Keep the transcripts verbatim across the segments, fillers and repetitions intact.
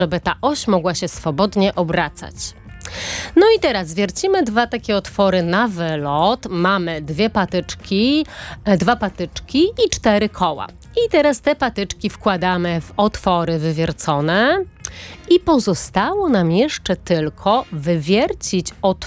żeby ta oś mogła się swobodnie obracać. No i teraz wiercimy dwa takie otwory na wylot. Mamy dwie patyczki, e, dwa patyczki i cztery koła. I teraz te patyczki wkładamy w otwory wywiercone i pozostało nam jeszcze tylko wywiercić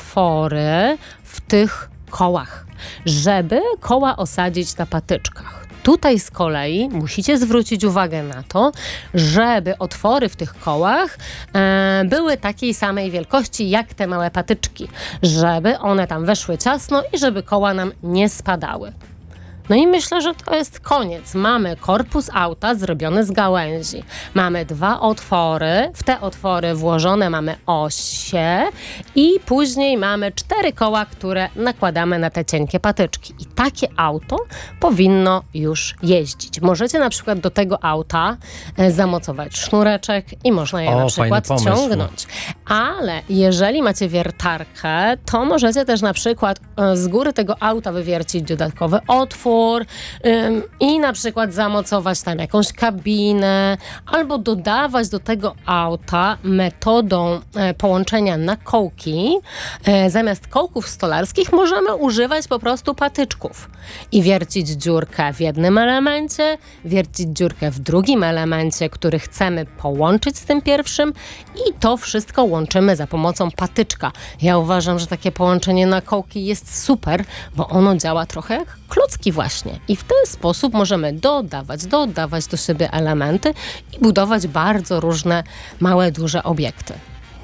otwory w tych kołach, żeby koła osadzić na patyczkach. Tutaj z kolei musicie zwrócić uwagę na to, żeby otwory w tych kołach e, były takiej samej wielkości jak te małe patyczki, żeby one tam weszły ciasno i żeby koła nam nie spadały. No i myślę, że to jest koniec. Mamy korpus auta zrobiony z gałęzi. Mamy dwa otwory. W te otwory włożone mamy osie i później mamy cztery koła, które nakładamy na te cienkie patyczki. I takie auto powinno już jeździć. Możecie na przykład do tego auta e, zamocować sznureczek i można je O, na przykład fajny pomysł. ciągnąć. Ale jeżeli macie wiertarkę, to możecie też na przykład e, z góry tego auta wywiercić dodatkowy otwór, Ym, i na przykład zamocować tam jakąś kabinę albo dodawać do tego auta metodą e, połączenia na kołki. E, zamiast kołków stolarskich możemy używać po prostu patyczków i wiercić dziurkę w jednym elemencie, wiercić dziurkę w drugim elemencie, który chcemy połączyć z tym pierwszym i to wszystko łączymy za pomocą patyczka. Ja uważam, że takie połączenie na kołki jest super, bo ono działa trochę jak klocki właśnie. I w ten sposób możemy dodawać, dodawać do siebie elementy i budować bardzo różne małe, duże obiekty.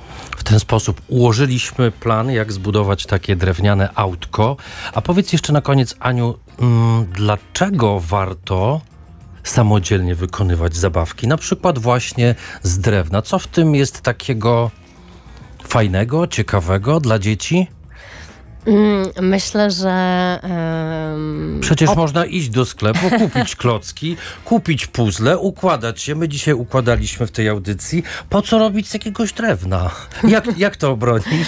W ten sposób ułożyliśmy plan, jak zbudować takie drewniane autko. A powiedz jeszcze na koniec, Aniu, mm, dlaczego warto samodzielnie wykonywać zabawki? Na przykład właśnie z drewna. Co w tym jest takiego fajnego, ciekawego dla dzieci? Mm, myślę, że... Um, Przecież op- można iść do sklepu, kupić klocki, kupić puzzle, układać je. My dzisiaj układaliśmy w tej audycji. Po co robić z jakiegoś drewna? Jak, jak to obronisz?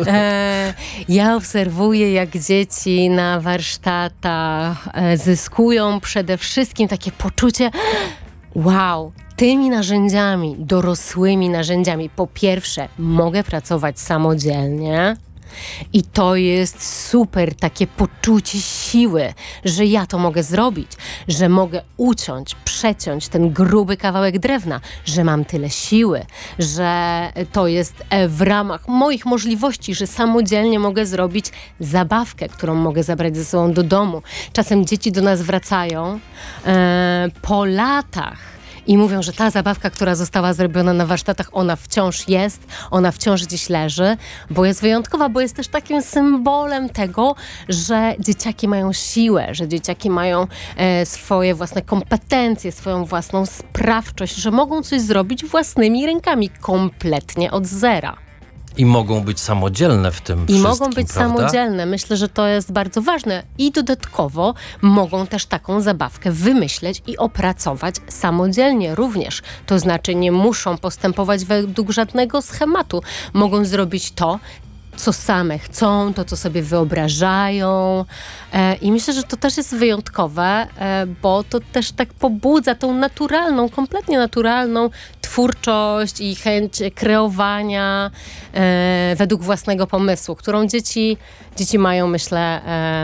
E, ja obserwuję, jak dzieci na warsztatach e, zyskują przede wszystkim takie poczucie wow, tymi narzędziami, dorosłymi narzędziami. Po pierwsze, mogę pracować samodzielnie. I to jest super, takie poczucie siły, że ja to mogę zrobić, że mogę uciąć, przeciąć ten gruby kawałek drewna, że mam tyle siły, że to jest w ramach moich możliwości, że samodzielnie mogę zrobić zabawkę, którą mogę zabrać ze sobą do domu. Czasem dzieci do nas wracają e, po latach i mówią, że ta zabawka, która została zrobiona na warsztatach, ona wciąż jest, ona wciąż gdzieś leży, bo jest wyjątkowa, bo jest też takim symbolem tego, że dzieciaki mają siłę, że dzieciaki mają e, swoje własne kompetencje, swoją własną sprawczość, że mogą coś zrobić własnymi rękami, kompletnie od zera. I mogą być samodzielne w tym I wszystkim, mogą być prawda? samodzielne. Myślę, że to jest bardzo ważne. I dodatkowo mogą też taką zabawkę wymyśleć i opracować samodzielnie również. To znaczy nie muszą postępować według żadnego schematu. Mogą zrobić to, co same chcą, to co sobie wyobrażają. E, I myślę, że to też jest wyjątkowe, e, bo to też tak pobudza tą naturalną, kompletnie naturalną twórczość i chęć kreowania e, według własnego pomysłu, którą dzieci, dzieci mają, myślę,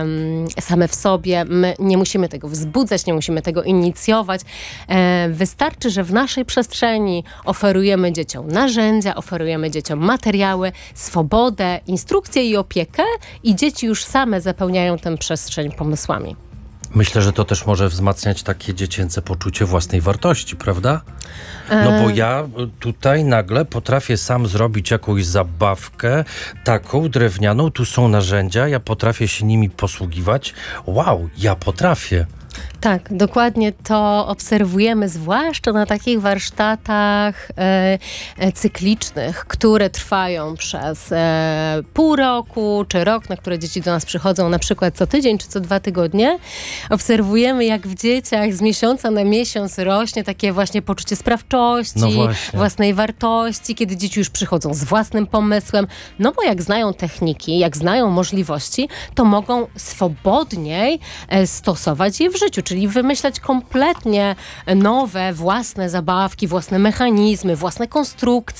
e, same w sobie. My nie musimy tego wzbudzać, nie musimy tego inicjować. E, wystarczy, że w naszej przestrzeni oferujemy dzieciom narzędzia, oferujemy dzieciom materiały, swobodę, instrukcje i opiekę i dzieci już same zapełniają tę przestrzeń pomysłami. Myślę, że to też może wzmacniać takie dziecięce poczucie własnej wartości, prawda? No bo ja tutaj nagle potrafię sam zrobić jakąś zabawkę, taką drewnianą, tu są narzędzia, ja potrafię się nimi posługiwać. Wow, ja potrafię. Tak, dokładnie to obserwujemy, zwłaszcza na takich warsztatach e, e, cyklicznych, które trwają przez e, pół roku czy rok, na które dzieci do nas przychodzą na przykład co tydzień czy co dwa tygodnie. Obserwujemy, jak w dzieciach z miesiąca na miesiąc rośnie takie właśnie poczucie sprawczości, No właśnie. własnej wartości, kiedy dzieci już przychodzą z własnym pomysłem. No bo jak znają techniki, jak znają możliwości, to mogą swobodniej e, stosować je w życiu. czyli wymyślać kompletnie nowe, własne zabawki, własne mechanizmy, własne konstrukcje.